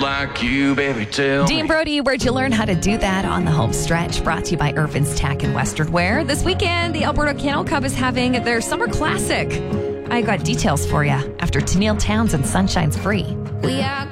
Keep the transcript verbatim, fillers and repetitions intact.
like you, baby, tell Dean me. Brody, where'd you learn how to do that on the home stretch? Brought to you by Irvin's Tack and Western Wear. This weekend, the Alberta Kennel Club is having their summer classic. I got details for you after Tennille Towns and Sunshine's Free. We are